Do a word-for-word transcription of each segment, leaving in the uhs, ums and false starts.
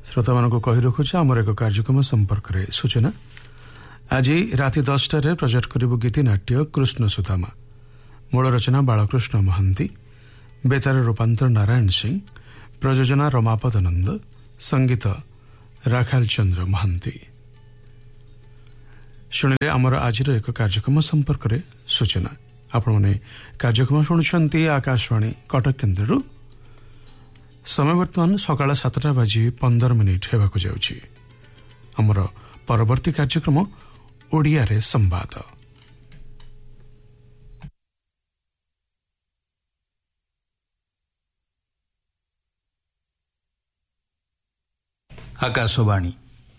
श्रोता मान को कही रखुचे आमर एक कार्यक्रम संपर्क में सूचना। आज राति दसटार प्रचार करू गीति नाट्य कृष्ण सुदामा। मूल रचना बालकृष्ण महांती, बेतार रूपांतर नारायण सिंह, प्रयोजना रमापद नंद, संगीत राखाल चंद्र महांती। शुणिले आमर आज एक कार्यक्रम संपर्क में सूचना। आपण मैंने कार्यक्रम शुणुंट आकाशवाणी कटक केन्द्र। समय वर्तमान सकाळ सातटा बाजी पंदर मिनिट हेबाकु जाउछि। आमर परवर्ती कार्यक्रम ओडिया रे संवाद। आकाशवाणी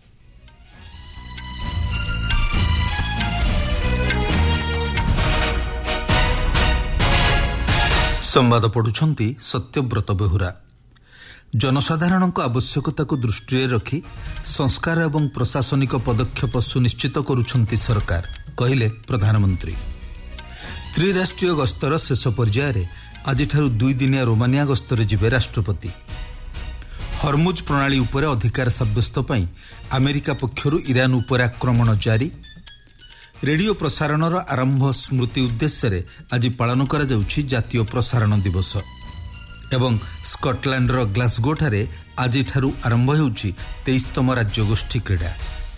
संवाद पढ़ुछंती सत्यव्रत बेहुरा। जनसाधारण आवश्यकता को दृष्टि रखी संस्कार एवं प्रशासनिक पदक्षेप सुनिश्चित करुछंती सरकार, कहिले प्रधानमंत्री। त्रिराष्ट्रीय गस्तर शेष पर्यायर आज दुई दिनिया रोमानिया गस्तर जिबे राष्ट्रपति। हरमुज प्रणाली उपरे अधिकार सब्यस्त पई अमेरिका पक्षरु ईरान उपर आक्रमण जारी। रेडियो प्रसारणर आरंभ स्मृति उद्देश्य आज पालन करा जाउछि जातीय प्रसारण दिवस। एवं स्कटलैंडर ग्लासगो ठारे आज आरंभ होउछि तेईसतम राज्यगोष्ठी क्रीड़ा।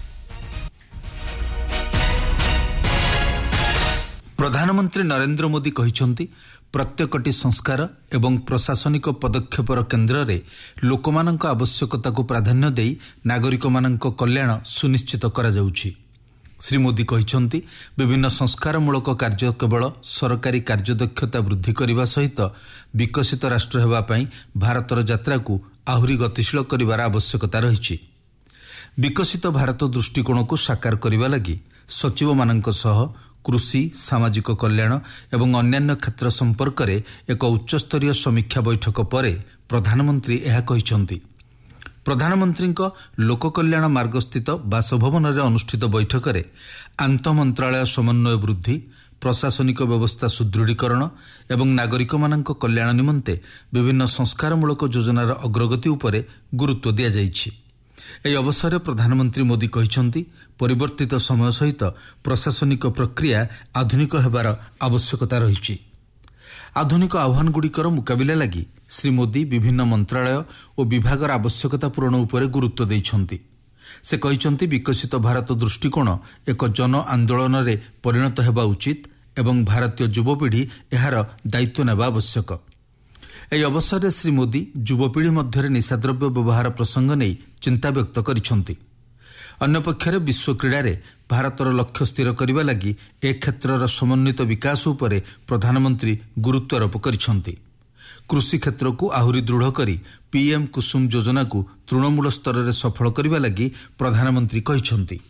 प्रधानमंत्री नरेंद्र मोदी कहिछंती प्रत्येकटी संस्कार एवं प्रशासनिक पदक्षेपर केन्द्र रे लोकमानंक आवश्यकता को प्राधान्य देई नागरिक मानंक कल्याण सुनिश्चित करा जाउछि। श्री मोदी कहिछंती विभिन्न संस्कारमूलक कार्य केवल सरकारी कार्यदक्षता वृद्धि करने सहित विकसित राष्ट्र हेबा पई भारतर यात्रा को आहुरी गतिशील करिवार आवश्यकता रहिछि। विकसित भारत दृष्टिकोण को साकार करने लगी सचिव मानंक सह कृषि, सामाजिक कल्याण एवं अन्यान्य क्षेत्र संपर्क में एक उच्चस्तरीय समीक्षा बैठक पर प्रधानमंत्री यह कहिछंती। प्रधानमंत्री लोक कल्याण मार्ग स्थित बासभवन में अनुष्ठित बैठक में आंत मंत्रालय समन्वय वृद्धि, प्रशासनिक व्यवस्था सुदृढ़ीकरण एवं नागरिक मानक कल्याण निमंते विभिन्न संस्कारमूलक योजनार अग्रगति उपरे गुरुत्व दिया जाइछि। एही अवसर में प्रधानमंत्री मोदी कहिछंती परिवर्तित समय सहित प्रशासनिक प्रक्रिया आधुनिक हेबार आवश्यकता रहिछि। आधुनिक आह्वानगुड़िकर मुकाबिला लगी श्री मोदी विभिन्न मंत्रालय और विभागर आवश्यकता पूरण उपरे गुरुत्व दैछंती। से कहिछंती विकसित भारत दृष्टिकोण एक जन आंदोलन रे परिणत हेबा उचित एवं भारतीय युवपीढ़ी एहार दायित्व नेबा आवश्यक। एही अवसर में श्री मोदी युवपीढ़ी मध्य निशाद्रव्य व्यवहार प्रसंग नहीं चिंता व्यक्त करिछंती। अन्य पक्षरे विश्व क्रीड़ा रे भारतर लक्ष्य स्थिर करने लगी ए क्षेत्रर समन्वित विकास उपरे प्रधानमंत्री गुरुत्वारोप करिछंती। कृषि क्षेत्र को आहुरी दृढ़ करी पीएम कुसुम योजना को तृणमूल स्तर में सफल करने लगी प्रधानमंत्री कहिछंती।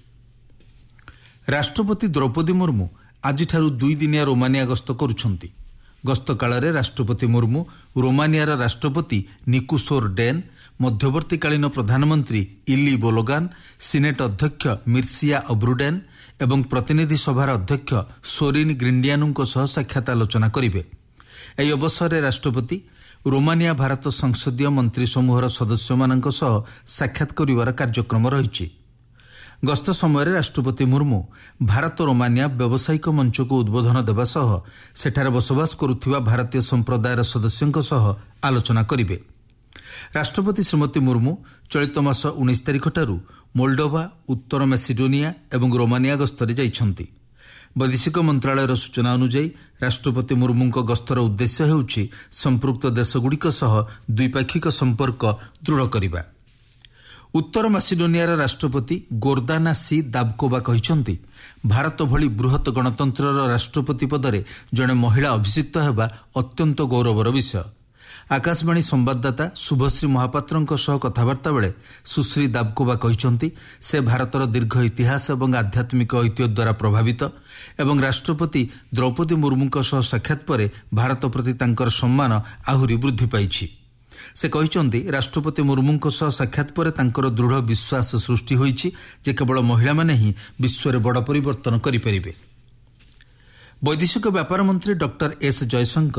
राष्ट्रपति द्रौपदी मुर्मू आज दुई दिनिया रोमानिया गस्त करुछंती। गस्त काल में राष्ट्रपति मुर्मू रोमानियार राष्ट्रपति निकुसोर डेन, मध्यवर्तीकालीन प्रधानमंत्री इली बोलोगान, सीनेट अध्यक्ष मिर्सिया अब्रुडेन एवं प्रतिनिधि सभार अध्यक्ष सोरिन ग्रिंडियानुंको सह साक्षात आलोचना करिवे। एही अवसर में राष्ट्रपति रोमानिया भारत संसदीय मंत्री समूहर सदस्य मानक सह साक्षात करिवार कार्यक्रम रहिछि। गस्त समय राष्ट्रपति मुर्मू भारत रोमानिया व्यावसायिक मंच को उद्बोधन देवा सह सेठारे बसवास करुथिबा भारतीय संप्रदायर सदस्यों सह आलोचना करिवे। राष्ट्रपति श्रीमती मुर्मू चलित मास उन्नीस तारिख ठारू मोल्डोवा, उत्तर मेसिडोनिया एवं रोमानिया गस्तरे जाइछंती। वैदेशिक मंत्रालयर सूचना अनुसार राष्ट्रपति मुर्मूंको गस्तर उद्देश्य हेउछि संपृक्त देशगुड़िक सह द्विपाक्षिक संपर्क दृढ़ करिबा। उत्तर मेसिडोनियार राष्ट्रपति गोर्दाना सी दाबकोवा कहिछंती भारत भली बृहत गणतंत्रर राष्ट्रपति पदरे जड़े महिला अभिषिक्त हेबा अत्यंत गौरवर विषय। आकाशवाणी संवाददाता शुभश्री महापात्रंक सह कथबार्ता बेले सुश्री दाबकोवा कहिछंती से भारतर दीर्घ इतिहास एवं आध्यात्मिक ऐतिह्य द्वारा प्रभावित एवं राष्ट्रपति द्रौपदी मुर्मूंक सह साक्षात पर भारत प्रति तांकर सम्मान आहुरी वृद्धि पाइछि। से कहिछंती राष्ट्रपति मुर्मूंक सह साक्षात पर तांकर दृढ़ विश्वास सृष्टि होइछि जे केवल महिला माने ही विश्व में बड़ परिवर्तन करिपारिबे। वैदेशिक व्यापार मंत्री डॉक्टर एस जयशंकर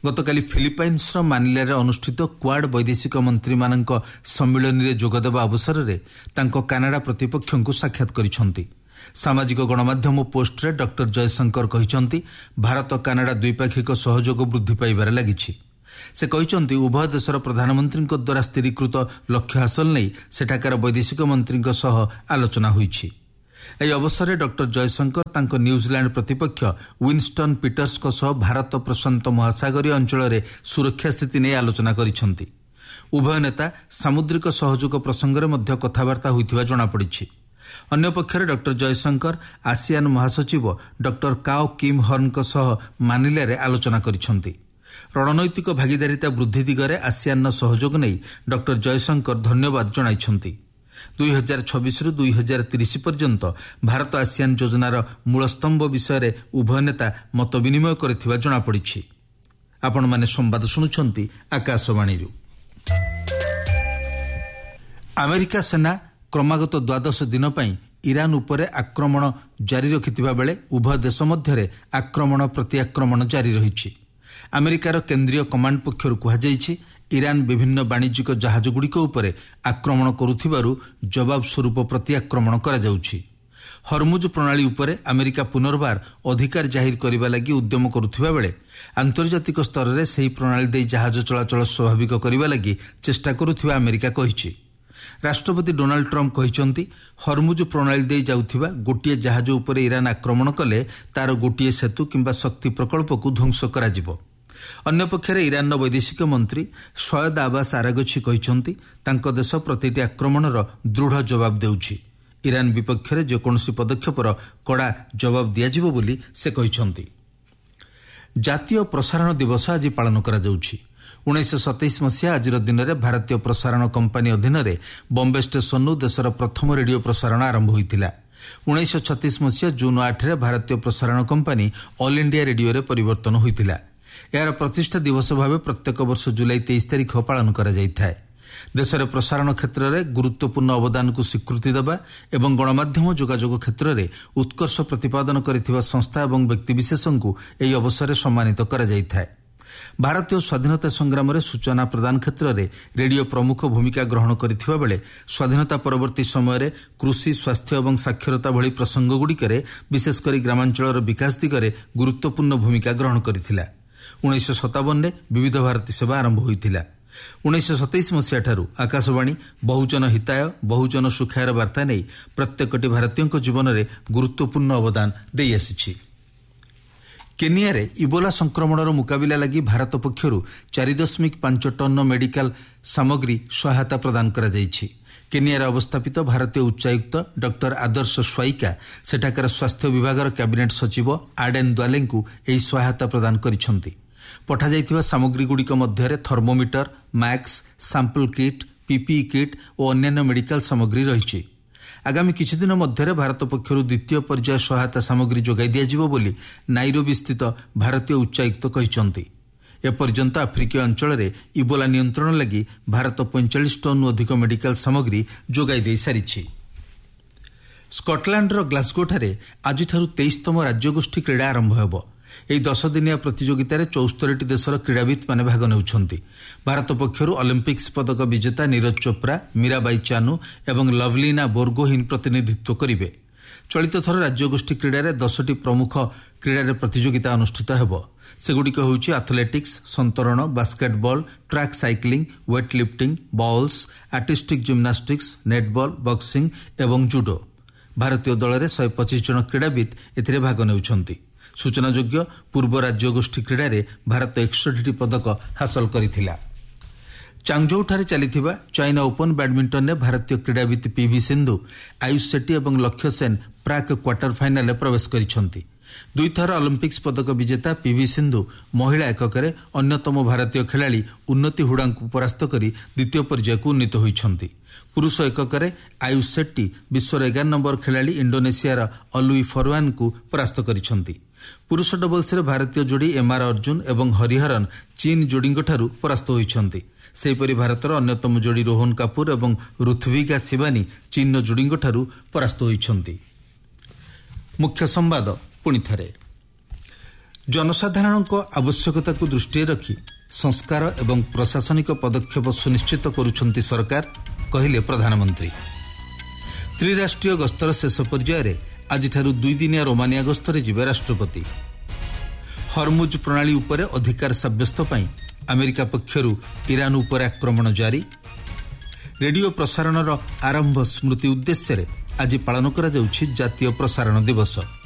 ଗତକାଲି ଫିଲିପାଇନ୍ସର ମାନିଲାରେ ଅନୁଷ୍ଠିତ କ୍ୱାଡ୍ ବୈଦେଶିକ ମନ୍ତ୍ରୀମାନଙ୍କ ସମ୍ମିଳନୀରେ ଯୋଗଦେବା ଅବସରରେ ତାଙ୍କ କାନାଡା ପ୍ରତିପକ୍ଷଙ୍କୁ ସାକ୍ଷାତ କରିଛନ୍ତି। ସାମାଜିକ ଗଣମାଧ୍ୟମ ପୋଷ୍ଟରେ ଡକ୍ଟର ଜୟଶଙ୍କର କହିଛନ୍ତି ଭାରତ କାନାଡା ଦ୍ୱିପାକ୍ଷିକ ସହଯୋଗ ବୃଦ୍ଧି ପାଇବାରେ ଲାଗିଛି। ସେ କହିଛନ୍ତି ଉଭୟ ଦେଶର ପ୍ରଧାନମନ୍ତ୍ରୀଙ୍କ ଦ୍ୱାରା ସ୍ଥିରୀକୃତ ଲକ୍ଷ୍ୟ ହାସଲ ନେଇ ସେଠାକାର ବୈଦେଶିକ ମନ୍ତ୍ରୀଙ୍କ ସହ ଆଲୋଚନା ହୋଇଛି। ଏହି ଅବସରରେ ଡକ୍ଟର ଜୟଶଙ୍କର ତାଙ୍କ ନ୍ୟୁଜିଲାଣ୍ଡ ପ୍ରତିପକ୍ଷ ୱିନଷ୍ଟନ ପିଟର୍ସଙ୍କ ସହ ଭାରତ ପ୍ରଶାନ୍ତ ମହାସାଗରୀୟ ଅଞ୍ଚଳରେ ସୁରକ୍ଷା ସ୍ଥିତି ନେଇ ଆଲୋଚନା କରିଛନ୍ତି। ଉଭୟ ନେତା ସାମୁଦ୍ରିକ ସହଯୋଗ ପ୍ରସଙ୍ଗରେ ମଧ୍ୟ କଥାବାର୍ତ୍ତା ହୋଇଥିବା ଜଣାପଡ଼ିଛି। ଅନ୍ୟପକ୍ଷରେ ଡକ୍ଟର ଜୟଶଙ୍କର ଆସିଆନ୍ ମହାସଚିବ ଡକ୍ଟର କାଓ କିମ୍ ହର୍ନଙ୍କ ସହ ମାନିଲାରେ ଆଲୋଚନା କରିଛନ୍ତି। ରଣନୈତିକ ଭାଗିଦାରିତା ବୃଦ୍ଧି ଦିଗରେ ଆସିଆନ୍ର ସହଯୋଗ ନେଇ ଡକ୍ଟର ଜୟଶଙ୍କର ଧନ୍ୟବାଦ ଜଣାଇଛନ୍ତି। ଦୁଇ ହଜାର ଛବିଶରୁ ଦୁଇ ହଜାର ତିରିଶ ପର୍ଯ୍ୟନ୍ତ ଭାରତ ଆସିଆନ୍ ଯୋଜନାର ମୂଳସ୍ତମ୍ଭ ବିଷୟରେ ଉଭୟ ନେତା ମତ ବିନିମୟ କରିଥିବା ଜଣାପଡ଼ିଛି। ଆପଣମାନେ ସମ୍ବାଦ ଶୁଣୁଛନ୍ତି ଆକାଶବାଣୀରୁ। ଆମେରିକା ସେନା କ୍ରମାଗତ ଦ୍ୱାଦଶ ଦିନ ପାଇଁ ଇରାନ ଉପରେ ଆକ୍ରମଣ ଜାରି ରଖିଥିବା ବେଳେ ଉଭୟ ଦେଶ ମଧ୍ୟରେ ଆକ୍ରମଣ ପ୍ରତିଆକ୍ରମଣ ଜାରି ରହିଛି। ଆମେରିକାର କେନ୍ଦ୍ରୀୟ କମାଣ୍ଡ ପକ୍ଷରୁ କୁହାଯାଇଛି ଇରାନ ବିଭିନ୍ନ ବାଣିଜ୍ୟିକ ଜାହାଜଗୁଡ଼ିକ ଉପରେ ଆକ୍ରମଣ କରୁଥିବାରୁ ଜବାବ ସ୍ୱରୂପ ପ୍ରତିଆକ୍ରମଣ କରାଯାଉଛି। ହରମୁଜ ପ୍ରଣାଳୀ ଉପରେ ଆମେରିକା ପୁନର୍ବାର ଅଧିକାର ଜାହିର କରିବା ଲାଗି ଉଦ୍ୟମ କରୁଥିବା ବେଳେ ଆନ୍ତର୍ଜାତିକ ସ୍ତରରେ ସେହି ପ୍ରଣାଳୀ ଦେଇ ଜାହାଜ ଚଳାଚଳ ସ୍ୱାଭାବିକ କରିବା ଲାଗି ଚେଷ୍ଟା କରୁଥିବା ଆମେରିକା କହିଛି। ରାଷ୍ଟ୍ରପତି ଡୋନାଲ୍ଡ ଟ୍ରମ୍ପ କହିଛନ୍ତି ହରମୁଜ ପ୍ରଣାଳୀ ଦେଇ ଯାଉଥିବା ଗୋଟିଏ ଜାହାଜ ଉପରେ ଇରାନ ଆକ୍ରମଣ କଲେ ତାର ଗୋଟିଏ ସେତୁ କିମ୍ବା ଶକ୍ତି ପ୍ରକଳ୍ପକୁ ଧ୍ୱଂସ କରାଯିବ। ଅନ୍ୟପକ୍ଷରେ ଇରାନର ବୈଦେଶିକ ମନ୍ତ୍ରୀ ସୟଦ ଆବାସ ଆରାଗଛି କହିଛନ୍ତି ତାଙ୍କ ଦେଶ ପ୍ରତିଟି ଆକ୍ରମଣର ଦୃଢ଼ ଜବାବ ଦେଉଛି। ଇରାନ ବିପକ୍ଷରେ ଯେକୌଣସି ପଦକ୍ଷେପର କଡ଼ା ଜବାବ ଦିଆଯିବ ବୋଲି ସେ କହିଛନ୍ତି। ଜାତୀୟ ପ୍ରସାରଣ ଦିବସ ଆଜି ପାଳନ କରାଯାଉଛି। ଉଣେଇଶହ ସତେଇଶ ମସିହା ଆଜିର ଦିନରେ ଭାରତୀୟ ପ୍ରସାରଣ କମ୍ପାନୀ ଅଧୀନରେ ବମ୍ବେ ଷ୍ଟେସନରୁ ଦେଶର ପ୍ରଥମ ରେଡିଓ ପ୍ରସାରଣ ଆରମ୍ଭ ହୋଇଥିଲା। ଉଣେଇଶହ ଛତିଶ ମସିହା ଜୁନ୍ ଆଠରେ ଭାରତୀୟ ପ୍ରସାରଣ କମ୍ପାନୀ ଅଲ୍ ଇଣ୍ଡିଆ ରେଡିଓରେ ପରିବର୍ତ୍ତନ ହୋଇଥିଲା। ଏହାର ପ୍ରତିଷ୍ଠା ଦିବସ ଭାବେ ପ୍ରତ୍ୟେକ ବର୍ଷ ଜୁଲାଇ ତେଇଶ ତାରିଖ ପାଳନ କରାଯାଇଥାଏ। ଦେଶରେ ପ୍ରସାରଣ କ୍ଷେତ୍ରରେ ଗୁରୁତ୍ୱପୂର୍ଣ୍ଣ ଅବଦାନକୁ ସ୍ୱୀକୃତି ଦେବା ଏବଂ ଗଣମାଧ୍ୟମ ଯୋଗାଯୋଗ କ୍ଷେତ୍ରରେ ଉତ୍କର୍ଷ ପ୍ରତିପାଦନ କରିଥିବା ସଂସ୍ଥା ଏବଂ ବ୍ୟକ୍ତିବିଶେଷଙ୍କୁ ଏହି ଅବସରରେ ସମ୍ମାନିତ କରାଯାଇଥାଏ। ଭାରତୀୟ ସ୍ୱାଧୀନତା ସଂଗ୍ରାମରେ ସୂଚନା ପ୍ରଦାନ କ୍ଷେତ୍ରରେ ରେଡିଓ ପ୍ରମୁଖ ଭୂମିକା ଗ୍ରହଣ କରିଥିବା ବେଳେ ସ୍ୱାଧୀନତା ପରବର୍ତ୍ତୀ ସମୟରେ କୃଷି, ସ୍ୱାସ୍ଥ୍ୟ ଏବଂ ସାକ୍ଷରତା ଭଳି ପ୍ରସଙ୍ଗଗୁଡ଼ିକରେ ବିଶେଷକରି ଗ୍ରାମାଞ୍ଚଳର ବିକାଶ ଦିଗରେ ଗୁରୁତ୍ୱପୂର୍ଣ୍ଣ ଭୂମିକା ଗ୍ରହଣ କରିଥିଲା। ଉଣେଇଶହ ସତାବନରେ ବିବିଧ ଭାରତୀ ସେବା ଆରମ୍ଭ ହୋଇଥିଲା। ଉଣେଇଶହ ସତେଇଶ ମସିହାଠାରୁ ଆକାଶବାଣୀ ବହୁଜନ ହିତାୟ ବହୁଜନ ସୁଖାୟର ବାର୍ତ୍ତା ନେଇ ପ୍ରତ୍ୟେକଟି ଭାରତୀୟଙ୍କ ଜୀବନରେ ଗୁରୁତ୍ୱପୂର୍ଣ୍ଣ ଅବଦାନ ଦେଇଆସିଛି। କେନିଆରେ ଇବୋଲା ସଂକ୍ରମଣର ମୁକାବିଲା ଲାଗି ଭାରତ ପକ୍ଷରୁ ଚାରି ଦଶମିକ ପାଞ୍ଚ ଟନ୍ର ମେଡିକାଲ ସାମଗ୍ରୀ ସହାୟତା ପ୍ରଦାନ କରାଯାଇଛି। କେନିଆରେ ଅବସ୍ଥାପିତ ଭାରତୀୟ ଉଚ୍ଚାୟୁକ୍ତ ଡକ୍ଟର ଆଦର୍ଶ ସ୍ୱାଇକା ସେଠାକାର ସ୍ୱାସ୍ଥ୍ୟ ବିଭାଗର କ୍ୟାବିନେଟ୍ ସଚିବ ଆଡେନ୍ ଦ୍ୱାଲେଙ୍କୁ ଏହି ସହାୟତା ପ୍ରଦାନ କରିଛନ୍ତି। ପଠାଯାଇଥିବା ସାମଗ୍ରୀଗୁଡ଼ିକ ମଧ୍ୟରେ thermometer, mask, sample kit, PPE kit ଓ ଅନ୍ୟାନ୍ୟ ମେଡିକାଲ ସାମଗ୍ରୀ ରହିଛି। ଆଗାମୀ କିଛିଦିନ ମଧ୍ୟରେ ଭାରତ ପକ୍ଷରୁ ଦ୍ୱିତୀୟ ପର୍ଯ୍ୟାୟ ସହାୟତା ସାମଗ୍ରୀ ଯୋଗାଇ ଦିଆଯିବ ବୋଲି ନାଇରୋବି ସ୍ଥିତ ଭାରତୀୟ ଉଚ୍ଚାୟୁକ୍ତ କହିଛନ୍ତି। ଏପର୍ଯ୍ୟନ୍ତ ଆଫ୍ରିକୀୟ ଅଞ୍ଚଳରେ ଇବୋଲା ନିୟନ୍ତ୍ରଣ ଲାଗି ଭାରତ ପଇଁଚାଳିଶ ଟନ୍ରୁ ଅଧିକ ମେଡିକାଲ ସାମଗ୍ରୀ ଯୋଗାଇ ଦେଇସାରିଛି। ସ୍କଟଲ୍ୟାଣ୍ଡର ଗ୍ଲାସଗୋଠାରେ ଆଜିଠାରୁ ତେଇଶତମ ରାଜ୍ୟଗୋଷ୍ଠୀ କ୍ରୀଡ଼ା ଆରମ୍ଭ ହେବ। ଏହି ଦଶଦିନିଆ ପ୍ରତିଯୋଗିତାରେ ଚଉସ୍ତରୀଟି ଦେଶର କ୍ରୀଡ଼ାବିତ୍ମାନେ ଭାଗ ନେଉଛନ୍ତି। ଭାରତ ପକ୍ଷରୁ ଅଲିମ୍ପିକ୍ସ ପଦକ ବିଜେତା ନିରଜ ଚୋପ୍ରା, ମୀରାବାଇ ଚାନୁ ଏବଂ ଲଭଲିନା ବୋର୍ଗୋହିନ୍ ପ୍ରତିନିଧିତ୍ୱ କରିବେ। ଚଳିତ ଥର ରାଜ୍ୟଗୋଷ୍ଠୀ କ୍ରୀଡ଼ାରେ ଦଶଟି ପ୍ରମୁଖ କ୍ରୀଡ଼ାରେ ପ୍ରତିଯୋଗିତା ଅନୁଷ୍ଠିତ ହେବ। ସେଗୁଡ଼ିକ ହେଉଛି ଆଥଲେଟିକ୍ସ, ସନ୍ତରଣ, basketball, track cycling, wait lifting, bowls, artistic gymnastics, ନେଟବଲ୍, boxing ଏବଂ ଜୁଡୋ। ଭାରତୀୟ ଦଳରେ ଶହେ ପଚିଶ ଜଣ କ୍ରୀଡ଼ାବିତ୍ ଏଥିରେ ଭାଗ ନେଉଛନ୍ତି। ସୂଚନାଯୋଗ୍ୟ, ପୂର୍ବ ରାଜ୍ୟଗୋଷ୍ଠୀ କ୍ରୀଡ଼ାରେ ଭାରତ ଏକଷଠିଟି ପଦକ ହାସଲ କରିଥିଲା। ଚାଙ୍ଗଝୋଉଠାରେ ଚାଲିଥିବା ଚାଇନା ଓପନ୍ ବ୍ୟାଡମିଣ୍ଟନରେ ଭାରତୀୟ କ୍ରୀଡ଼ାବିତ୍ ପିଭି ସିନ୍ଧୁ, ଆୟୁଷ ସେଟ୍ଟି ଏବଂ ଲକ୍ଷ୍ୟ ସେନ୍ ପ୍ରାକ୍ କ୍ୱାର୍ଟର ଫାଇନାଲରେ ପ୍ରବେଶ କରିଛନ୍ତି। ଦୁଇଥର ଅଲିମ୍ପିକ୍ସ ପଦକ ବିଜେତା ପିଭି ସିନ୍ଧୁ ମହିଳା ଏକକରେ ଅନ୍ୟତମ ଭାରତୀୟ ଖେଳାଳି ଉନ୍ନତି ହୁଡାଙ୍କୁ ପରାସ୍ତ କରି ଦ୍ୱିତୀୟ ପର୍ଯ୍ୟାୟକୁ ଉନ୍ନୀତ ହୋଇଛନ୍ତି। ପୁରୁଷ ଏକକରେ ଆୟୁଷ ସେଟ୍ଟି ବିଶ୍ୱର ଏଗାର ନମ୍ବର ଖେଳାଳି ଇଣ୍ଡୋନେସିଆର ଅଲୁଇ ଫରୱାନଙ୍କୁ ପରାସ୍ତ କରିଛନ୍ତି। ପୁରୁଷ ଡବଲ୍ସରେ ଭାରତୀୟ ଯୋଡ଼ି ଏମ୍ଆର୍ ଅର୍ଜୁନ ଏବଂ ହରିହରନ୍ ଚୀନ ଯୋଡ଼ିଙ୍କଠାରୁ ପରାସ୍ତ ହୋଇଛନ୍ତି। ସେହିପରି ଭାରତର ଅନ୍ୟତମ ଯୋଡ଼ି ରୋହନ କାପୁର ଏବଂ ରୁଥ୍ଭିଗା ଶିବାନୀ ଚୀନର ଯୋଡ଼ିଙ୍କଠାରୁ ପରାସ୍ତ ହୋଇଛନ୍ତି। ମୁଖ୍ୟ ସମ୍ବାଦ ପୁଣିଥରେ। ଜନସାଧାରଣଙ୍କ ଆବଶ୍ୟକତାକୁ ଦୃଷ୍ଟିରେ ରଖି ସଂସ୍କାର ଏବଂ ପ୍ରଶାସନିକ ପଦକ୍ଷେପ ସୁନିଶ୍ଚିତ କରୁଛନ୍ତି ସରକାର, କହିଲେ ପ୍ରଧାନମନ୍ତ୍ରୀ। ତ୍ରିରାଷ୍ଟ୍ରୀୟ ଗସ୍ତର ଶେଷ ପର୍ଯ୍ୟାୟରେ ଆଜିଠାରୁ ଦୁଇଦିନିଆ ରୋମାନିଆ ଗସ୍ତରେ ଯିବେ ରାଷ୍ଟ୍ରପତି। ହରମୁଜ୍ ପ୍ରଣାଳୀ ଉପରେ ଅଧିକାର ସାବ୍ୟସ୍ତ ପାଇଁ ଆମେରିକା ପକ୍ଷରୁ ଇରାନ ଉପରେ ଆକ୍ରମଣ ଜାରି। ରେଡିଓ ପ୍ରସାରଣର ଆରମ୍ଭ ସ୍ମୃତି ଉଦ୍ଦେଶ୍ୟରେ ଆଜି ପାଳନ କରାଯାଉଛି ଜାତୀୟ ପ୍ରସାରଣ ଦିବସ।